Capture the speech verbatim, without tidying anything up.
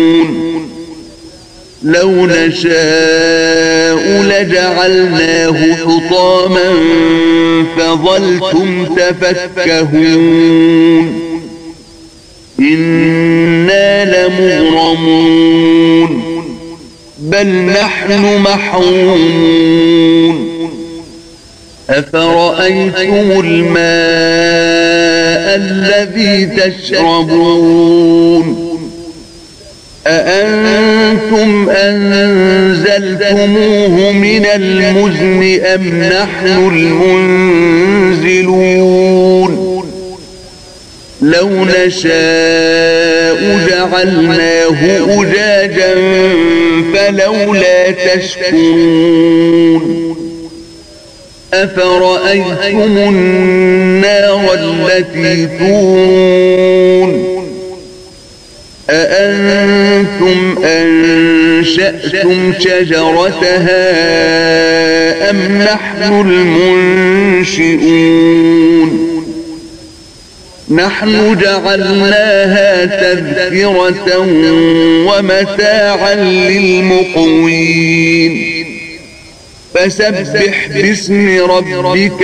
لو نشاء لجعلناه حطاما فظلتم تفكهون إنا لمغرمون بل نحن محرومون أفرأيتم الماء الذي تشربون أأنتم أنزلتموه من المزن أم نحن المنزلون لو نشاء جعلناه أجاجا فلولا تشكرون أفرأيتم النار التي تورون أأنتم أنشأتم شجرتها أم نحن المنشئون نحن جعلناها تذكرة ومتاعا للمقوين فسبح باسم ربك